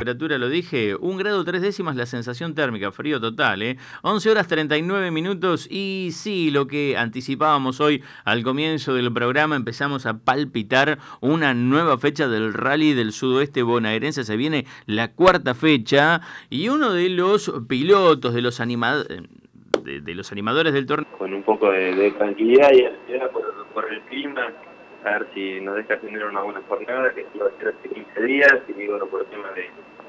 Temperatura, lo dije, 1 grado 3 décimas la sensación térmica, frío total, 11 horas 39 minutos y sí, lo que anticipábamos hoy al comienzo del programa, empezamos a palpitar una nueva fecha del Rally del Sudoeste Bonaerense, se viene la cuarta fecha y uno de los pilotos, de los de los animadores del torneo. Con un poco de tranquilidad y ansiedad por el clima, a ver si nos deja tener una buena jornada, que iba a ser hace 15 días, y bueno, por el tema